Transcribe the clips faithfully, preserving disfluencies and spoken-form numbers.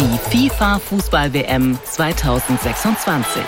die FIFA-Fußball-W M zweitausendsechsundzwanzig.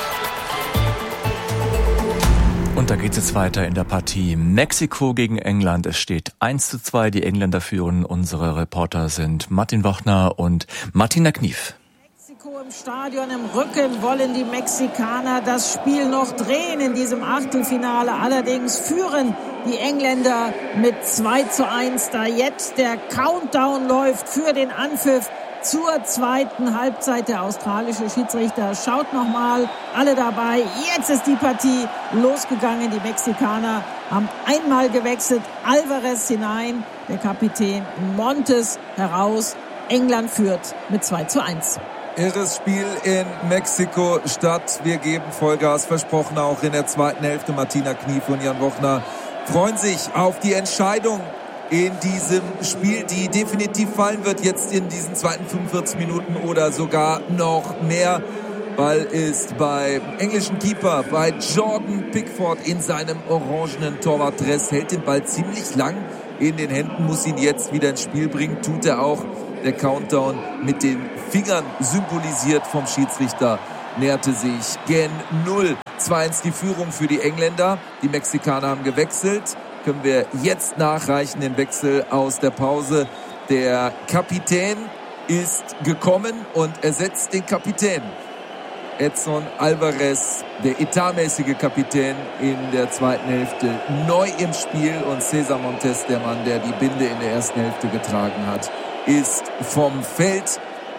Und da geht es jetzt weiter in der Partie Mexiko gegen England. Es steht eins zu zwei, die Engländer führen. Unsere Reporter sind Martin Wochner und Martina Knief. Mexiko im Stadion, im Rücken wollen die Mexikaner das Spiel noch drehen in diesem Achtelfinale. Allerdings führen die Engländer mit zwei zu eins, da jetzt der Countdown läuft für den Anpfiff zur zweiten Halbzeit. Der australische Schiedsrichter schaut nochmal, alle dabei. Jetzt ist die Partie losgegangen. Die Mexikaner haben einmal gewechselt. Alvarez hinein, der Kapitän Montes heraus. England führt mit zwei zu eins. Irres Spiel in Mexiko-Stadt. Wir geben Vollgas, versprochen auch in der zweiten Hälfte. Martina Knief und Jan Wochner freuen sich auf die Entscheidung in diesem Spiel, die definitiv fallen wird jetzt in diesen zweiten fünfundvierzig Minuten oder sogar noch mehr. Ball ist beim englischen Keeper, bei Jordan Pickford in seinem orangenen Torwartdress, hält den Ball ziemlich lang in den Händen, muss ihn jetzt wieder ins Spiel bringen, tut er auch. Der Countdown mit den Fingern symbolisiert vom Schiedsrichter näherte sich gen Null. zwei eins die Führung für die Engländer. Die Mexikaner haben gewechselt. Können wir jetzt nachreichen, den Wechsel aus der Pause. Der Kapitän ist gekommen und ersetzt den Kapitän. Edson Alvarez, der etatmäßige Kapitän in der zweiten Hälfte, neu im Spiel. Und César Montes, der Mann, der die Binde in der ersten Hälfte getragen hat, ist vom Feld.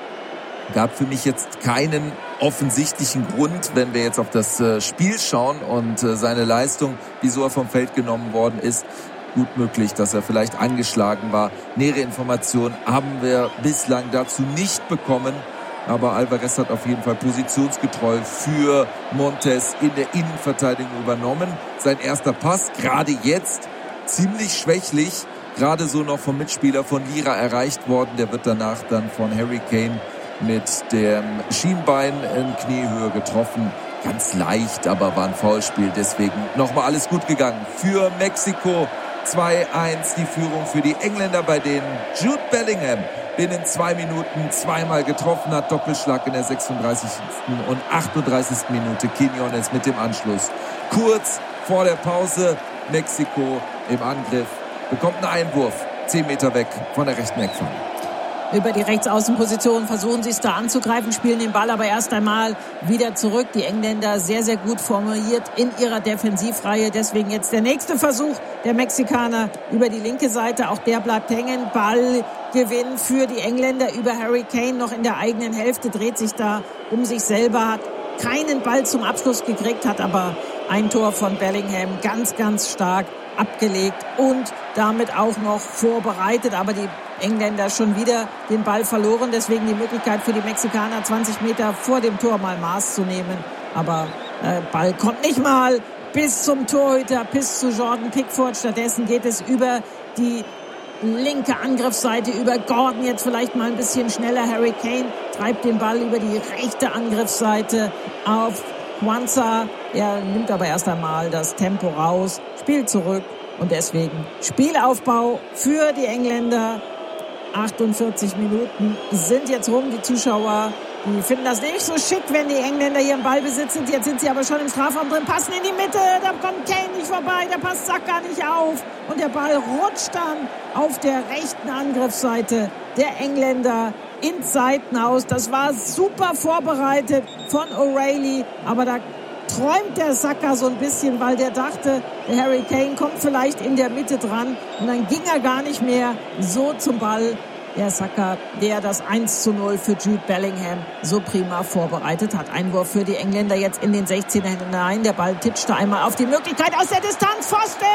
Gab für mich jetzt keinen offensichtlichen Grund, wenn wir jetzt auf das Spiel schauen und seine Leistung, wieso er vom Feld genommen worden ist. Gut möglich, dass er vielleicht angeschlagen war. Nähere Informationen haben wir bislang dazu nicht bekommen. Aber Alvarez hat auf jeden Fall positionsgetreu für Montes in der Innenverteidigung übernommen. Sein erster Pass, gerade jetzt, ziemlich schwächlich. Gerade so noch vom Mitspieler von Lira erreicht worden. Der wird danach dann von Harry Kane mit dem Schienbein in Kniehöhe getroffen. Ganz leicht, aber war ein Foulspiel. Deswegen nochmal alles gut gegangen. Für Mexiko zwei eins die Führung für die Engländer, bei denen Jude Bellingham binnen zwei Minuten zweimal getroffen hat. Doppelschlag in der sechsunddreißigsten und achtunddreißigsten Minute. Quiñones mit dem Anschluss. Kurz vor der Pause Mexiko im Angriff. Bekommt einen Einwurf, zehn Meter weg von der rechten Eckfahne. Über die Rechtsaußenposition versuchen sie es da anzugreifen, spielen den Ball aber erst einmal wieder zurück. Die Engländer sehr, sehr gut formuliert in ihrer Defensivreihe. Deswegen jetzt der nächste Versuch der Mexikaner über die linke Seite. Auch der bleibt hängen. Ballgewinn für die Engländer über Harry Kane noch in der eigenen Hälfte. Dreht sich da um sich selber, hat keinen Ball zum Abschluss gekriegt, hat aber ein Tor von Bellingham ganz, ganz stark abgelegt und damit auch noch vorbereitet. Aber die Engländer schon wieder den Ball verloren. Deswegen die Möglichkeit für die Mexikaner, zwanzig Meter vor dem Tor mal Maß zu nehmen. Aber der äh, Ball kommt nicht mal bis zum Torhüter, bis zu Jordan Pickford. Stattdessen geht es über die linke Angriffsseite, über Gordon jetzt vielleicht mal ein bisschen schneller. Harry Kane treibt den Ball über die rechte Angriffsseite auf Quansah. Er nimmt aber erst einmal das Tempo raus, spielt zurück und deswegen Spielaufbau für die Engländer. achtundvierzig Minuten sind jetzt rum. Die Zuschauer, die finden das nicht so schick, wenn die Engländer hier im Ballbesitz sind. Jetzt sind sie aber schon im Strafraum drin, passen in die Mitte, da kommt Kane nicht vorbei, da passt Saka nicht auf und der Ball rutscht dann auf der rechten Angriffsseite der Engländer ins Seitenhaus. Das war super vorbereitet von O'Reilly, aber da träumt der Saka so ein bisschen, weil der dachte, der Harry Kane kommt vielleicht in der Mitte dran und dann ging er gar nicht mehr so zum Ball. Der Saka, der das eins zu null für Jude Bellingham so prima vorbereitet hat. Einwurf für die Engländer jetzt in den sechzehner hinein. Der Ball titschte einmal auf die Möglichkeit aus der Distanz. Pfosten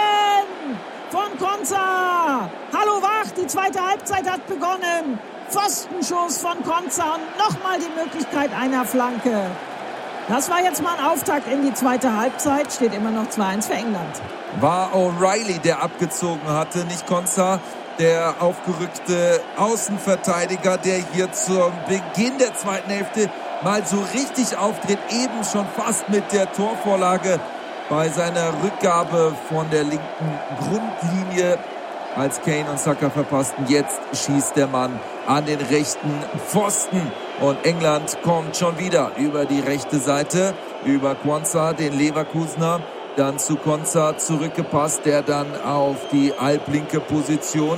von Quansah. Hallo wach, die zweite Halbzeit hat begonnen. Pfostenschuss von Quansah und nochmal die Möglichkeit einer Flanke. Das war jetzt mal ein Auftakt in die zweite Halbzeit. Steht immer noch zwei eins für England. War O'Reilly, der abgezogen hatte, nicht Quansah, der aufgerückte Außenverteidiger, der hier zum Beginn der zweiten Hälfte mal so richtig auftritt. Eben schon fast mit der Torvorlage bei seiner Rückgabe von der linken Grundlinie. als Kane und Saka verpassten. Jetzt schießt der Mann an den rechten Pfosten. Und England kommt schon wieder über die rechte Seite, über Quansah, den Leverkusener. Dann zu Konsa zurückgepasst, der dann auf die halblinke Position.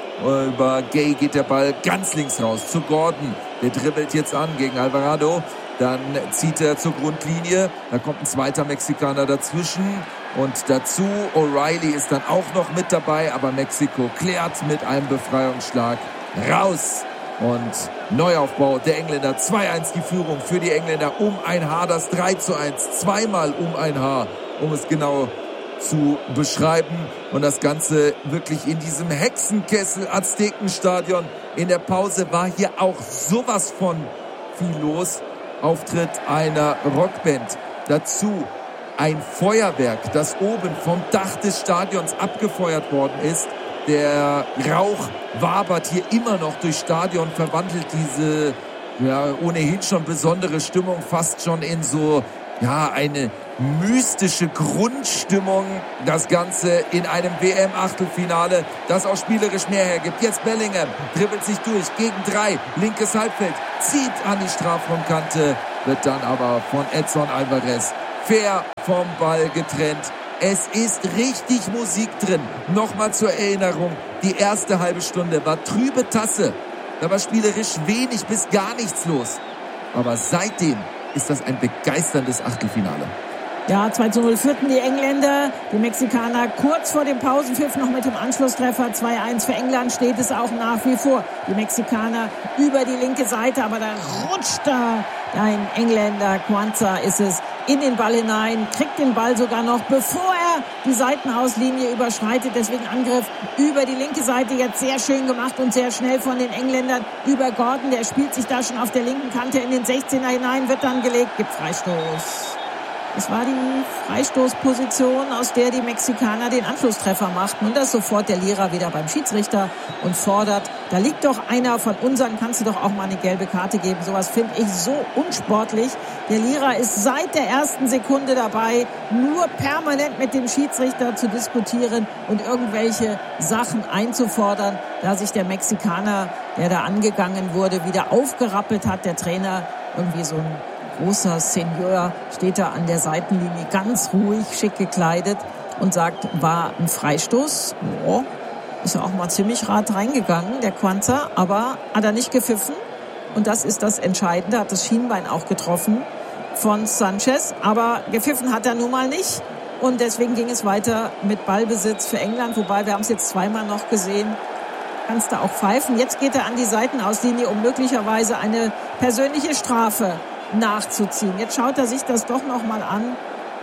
Über Gay geht der Ball ganz links raus zu Gordon. Der dribbelt jetzt an gegen Alvarado. Dann zieht er zur Grundlinie. Da kommt ein zweiter Mexikaner dazwischen. Und dazu O'Reilly ist dann auch noch mit dabei. Aber Mexiko klärt mit einem Befreiungsschlag raus. Und Neuaufbau der Engländer. zwei eins die Führung für die Engländer. Um ein Haar das drei zu eins. Zweimal um ein Haar, um es genau zu beschreiben. Und das Ganze wirklich in diesem Hexenkessel Aztekenstadion. In der Pause war hier auch sowas von viel los. Auftritt einer Rockband. Dazu ein Feuerwerk, das oben vom Dach des Stadions abgefeuert worden ist. Der Rauch wabert hier immer noch durchs Stadion, verwandelt diese ja, ohnehin schon besondere Stimmung fast schon in so ja eine mystische Grundstimmung. Das Ganze in einem W M-Achtelfinale, das auch spielerisch mehr hergibt. Jetzt Bellingham dribbelt sich durch gegen drei, linkes Halbfeld, zieht an die Strafraumkante, wird dann aber von Edson Alvarez fair vom Ball getrennt. Es ist richtig Musik drin. Nochmal zur Erinnerung, die erste halbe Stunde war trübe Tasse. Da war spielerisch wenig bis gar nichts los. Aber seitdem ist das ein begeisterndes Achtelfinale. Ja, zwei zu null führten die Engländer. Die Mexikaner kurz vor dem Pausenpfiff noch mit dem Anschlusstreffer. zwei eins für England steht es auch nach wie vor. Die Mexikaner über die linke Seite, aber da rutscht da ein Engländer, Quansah ist es, in den Ball hinein, kriegt den Ball sogar noch, bevor er die Seitenauslinie überschreitet. Deswegen Angriff über die linke Seite, jetzt sehr schön gemacht und sehr schnell von den Engländern über Gordon. Der spielt sich da schon auf der linken Kante in den sechzehner hinein, wird dann gelegt, gibt Freistoß. Es war die Freistoßposition, aus der die Mexikaner den Anschlusstreffer machten. Und da ist sofort der Lehrer wieder beim Schiedsrichter und fordert, da liegt doch einer von unseren, kannst du doch auch mal eine gelbe Karte geben. Sowas finde ich so unsportlich. Der Lehrer ist seit der ersten Sekunde dabei, nur permanent mit dem Schiedsrichter zu diskutieren und irgendwelche Sachen einzufordern, da sich der Mexikaner, der da angegangen wurde, wieder aufgerappelt hat. Der Trainer irgendwie so ein großer Senior steht da an der Seitenlinie ganz ruhig, schick gekleidet und sagt, war ein Freistoß. Oh, ist ja auch mal ziemlich rat reingegangen, der Quansah, aber hat er nicht gepfiffen. Und das ist das Entscheidende, hat das Schienbein auch getroffen von Sanchez. Aber gepfiffen hat er nun mal nicht. Und deswegen ging es weiter mit Ballbesitz für England. Wobei, wir haben es jetzt zweimal noch gesehen, kannst du auch pfeifen. Jetzt geht er an die Seitenauslinie, um möglicherweise eine persönliche Strafe nachzuziehen. Jetzt schaut er sich das doch noch mal an.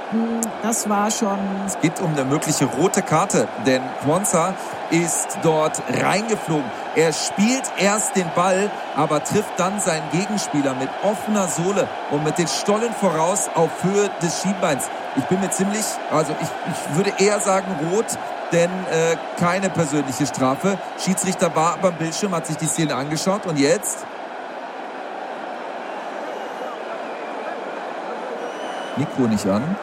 Das war schon... Es geht um eine mögliche rote Karte, denn Quansah ist dort reingeflogen. Er spielt erst den Ball, aber trifft dann seinen Gegenspieler mit offener Sohle und mit den Stollen voraus auf Höhe des Schienbeins. Ich bin mir ziemlich, also ich, ich würde eher sagen rot, denn äh, keine persönliche Strafe. Schiedsrichter war beim Bildschirm, hat sich die Szene angeschaut und jetzt... Mikro nicht an.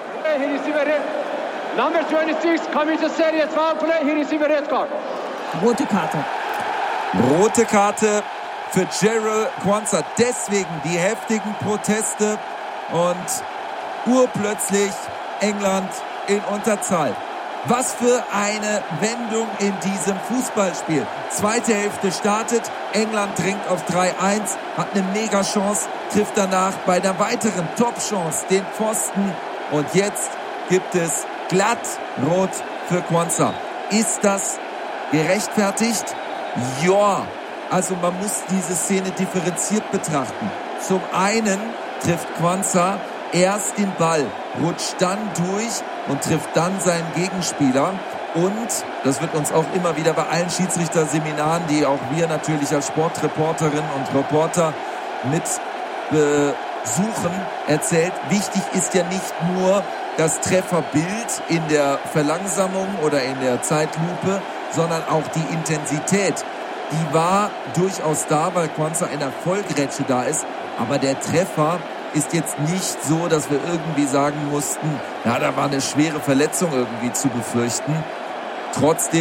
Rote Karte. Rote Karte für Jarell Quansah. Deswegen die heftigen Proteste und urplötzlich England in Unterzahl. Was für eine Wendung in diesem Fußballspiel. Zweite Hälfte startet, England dringt auf drei eins, hat eine Mega-Chance, trifft danach bei einer weiteren Top-Chance den Pfosten. Und jetzt gibt es glatt rot für Quansah. Ist das gerechtfertigt? Ja. Also man muss diese Szene differenziert betrachten. Zum einen trifft Quansah erst den Ball, rutscht dann durch und trifft dann seinen Gegenspieler. Und das wird uns auch immer wieder bei allen Schiedsrichterseminaren, die auch wir natürlich als Sportreporterinnen und Reporter mit besuchen, erzählt. Wichtig ist ja nicht nur das Trefferbild in der Verlangsamung oder in der Zeitlupe, sondern auch die Intensität. Die war durchaus da, weil Quansah in der Vollgrätsche da ist. Aber der Treffer ist jetzt nicht so, dass wir irgendwie sagen mussten, ja, da war eine schwere Verletzung irgendwie zu befürchten. Trotzdem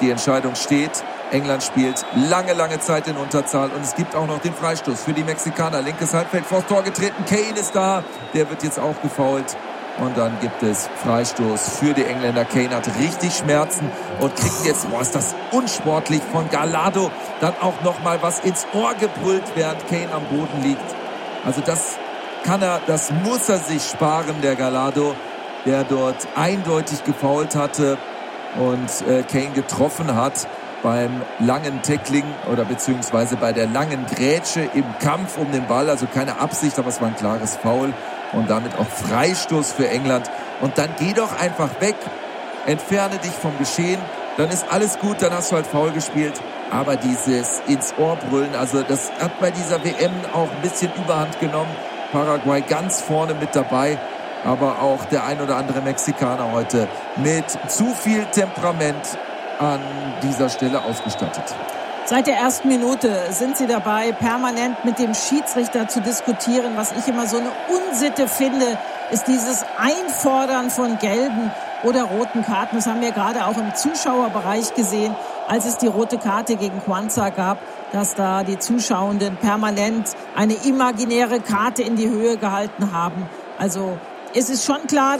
Die Entscheidung steht. England spielt lange, lange Zeit in Unterzahl und es gibt auch noch den Freistoß für die Mexikaner. Linkes Halbfeld, vors Tor getreten. Kane ist da. Der wird jetzt auch gefoult. Und dann gibt es Freistoß für die Engländer. Kane hat richtig Schmerzen und kriegt jetzt, boah, ist das unsportlich von Gallardo, dann auch nochmal was ins Ohr gebrüllt, während Kane am Boden liegt. Also das kann er, das muss er sich sparen, der Gallardo, der dort eindeutig gefoult hatte und äh, Kane getroffen hat beim langen Tackling oder beziehungsweise bei der langen Grätsche im Kampf um den Ball. Also keine Absicht, aber es war ein klares Foul. Und damit auch Freistoß für England. Und dann geh doch einfach weg, entferne dich vom Geschehen, dann ist alles gut, dann hast du halt faul gespielt. Aber dieses ins Ohr brüllen, also das hat bei dieser W M auch ein bisschen Überhand genommen. Paraguay ganz vorne mit dabei, aber auch der ein oder andere Mexikaner heute mit zu viel Temperament an dieser Stelle ausgestattet. Seit der ersten Minute sind sie dabei, permanent mit dem Schiedsrichter zu diskutieren. Was ich immer so eine Unsitte finde, ist dieses Einfordern von gelben oder roten Karten. Das haben wir gerade auch im Zuschauerbereich gesehen, als es die rote Karte gegen Quansah gab, dass da die Zuschauenden permanent eine imaginäre Karte in die Höhe gehalten haben. Also es ist schon klar,